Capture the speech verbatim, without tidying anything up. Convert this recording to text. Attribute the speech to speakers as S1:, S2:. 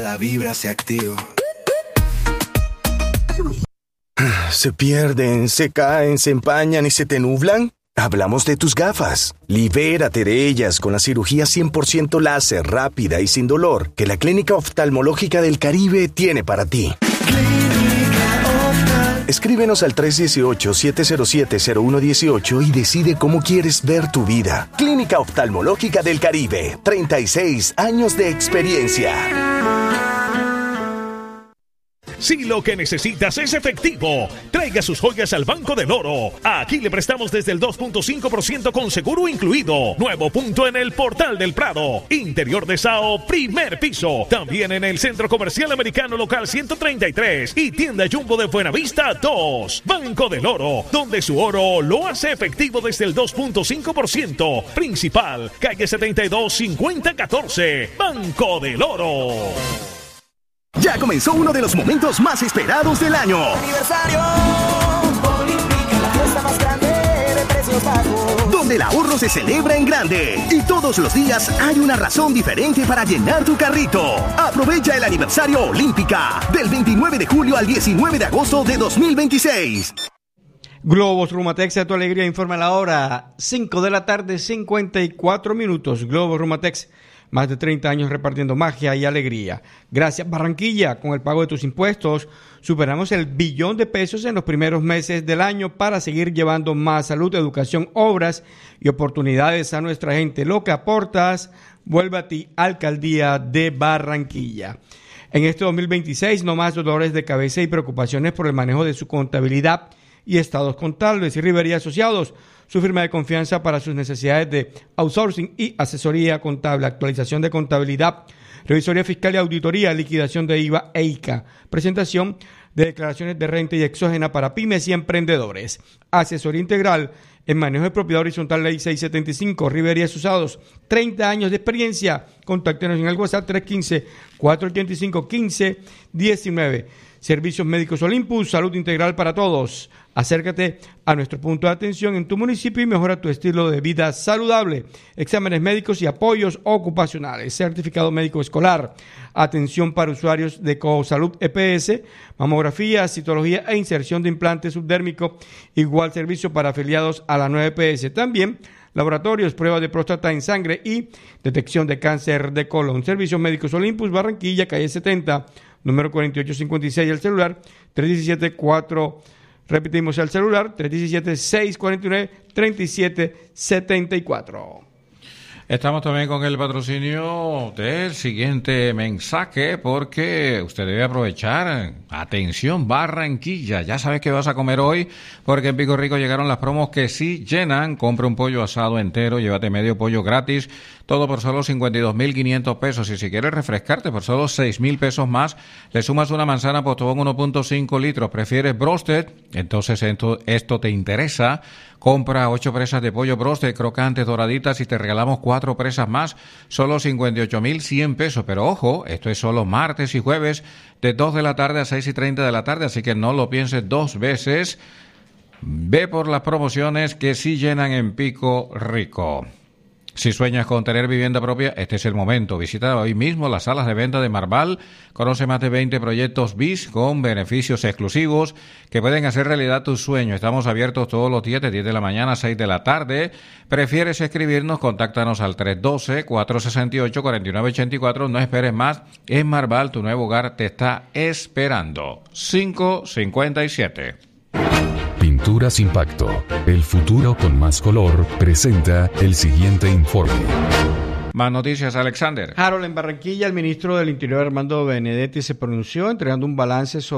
S1: La vibra se activa.
S2: ¿Se pierden, se caen, se empañan y se te nublan? Hablamos de tus gafas. Libérate de ellas con la cirugía cien por ciento láser, rápida y sin dolor que la Clínica Oftalmológica del Caribe tiene para ti. Escríbenos al tres uno ocho, siete cero siete, cero uno uno ocho y decide cómo quieres ver tu vida. Clínica Oftalmológica del Caribe. treinta y seis años de experiencia.
S3: Si lo que necesitas es efectivo, traiga sus joyas al Banco del Oro. Aquí le prestamos desde el dos punto cinco por ciento con seguro incluido. Nuevo punto en el Portal del Prado. Interior de Sao, primer piso. También en el Centro Comercial Americano Local ciento treinta y tres y Tienda Jumbo de Buenavista dos. Banco del Oro, donde su oro lo hace efectivo desde el dos punto cinco por ciento. Principal, calle setenta y dos, cincuenta catorce. Banco del Oro.
S4: Ya comenzó uno de los momentos más esperados del año.
S5: Aniversario Olímpica, la fiesta más grande de precios bajos.
S4: Donde el ahorro se celebra en grande. Y todos los días hay una razón diferente para llenar tu carrito. Aprovecha el aniversario Olímpica del veintinueve de julio al diecinueve de agosto de dos mil veintiséis.
S6: Globos Rumatex, a tu alegría, informa la hora. cinco de la tarde, cincuenta y cuatro minutos. Globos Rumatex. Más de treinta años repartiendo magia y alegría. Gracias, Barranquilla. Con el pago de tus impuestos, superamos el billón de pesos en los primeros meses del año para seguir llevando más salud, educación, obras y oportunidades a nuestra gente. Lo que aportas, vuelve a ti, Alcaldía de Barranquilla. En este dos mil veintiséis, no más dolores de cabeza y preocupaciones por el manejo de su contabilidad y estados contables. Y Rivera y Asociados, su firma de confianza para sus necesidades de outsourcing y asesoría contable, actualización de contabilidad, revisoría fiscal y auditoría, liquidación de I V A e I C A, presentación de declaraciones de renta y exógena para pymes y emprendedores, asesoría integral en manejo de propiedad horizontal, ley seiscientos setenta y cinco, Rivera y Asociados, treinta años de experiencia. Contáctenos en el WhatsApp tres uno cinco, cuatro ocho cinco, uno cinco uno nueve. Servicios Médicos Olympus, salud integral para todos. Acércate a nuestro punto de atención en tu municipio y mejora tu estilo de vida saludable. Exámenes médicos y apoyos ocupacionales. Certificado médico escolar. Atención para usuarios de Cosalud E P S. Mamografía, citología e inserción de implante subdérmico. Igual servicio para afiliados a la nueva E P S. También laboratorios, pruebas de próstata en sangre y detección de cáncer de colon. Servicios Médicos Olympus, Barranquilla, calle setenta, número cuarenta y ocho cincuenta y seis, el celular tres uno siete, cuatro, repetimos el celular, tres uno siete, seis cuatro nueve, tres siete siete cuatro.
S7: Estamos también con el patrocinio del siguiente mensaje porque usted debe aprovechar. Atención, Barranquilla, ya sabes qué vas a comer hoy porque en Pico Rico llegaron las promos que sí llenan. Compra un pollo asado entero, llévate medio pollo gratis, todo por solo cincuenta y dos mil quinientos pesos. Y si quieres refrescarte por solo seis mil pesos más, le sumas una manzana Postobón uno punto cinco litros. ¿Prefieres broasted? Entonces esto, esto te interesa. Compra ocho presas de pollo broasted crocantes doraditas y te regalamos cuatro presas más, solo cincuenta y ocho mil cien pesos. Pero ojo, esto es solo martes y jueves de dos de la tarde a seis y treinta de la tarde, así que no lo pienses dos veces. Ve por las promociones que sí llenan en Pico Rico. Si sueñas con tener vivienda propia, este es el momento. Visita hoy mismo las salas de venta de Marval. Conoce más de veinte proyectos B I S con beneficios exclusivos que pueden hacer realidad tus sueños. Estamos abiertos todos los días de diez de la mañana a seis de la tarde. ¿Prefieres escribirnos? Contáctanos al tres uno dos, cuatro seis ocho, cuatro nueve ocho cuatro. No esperes más. En Marval, tu nuevo hogar te está esperando. cinco cincuenta y siete.
S8: Pinturas Impacto, el futuro con más color, presenta el siguiente informe.
S7: Más noticias, Alexander.
S6: Harold, en Barranquilla, el ministro del Interior, Armando Benedetti, se pronunció entregando un balance sobre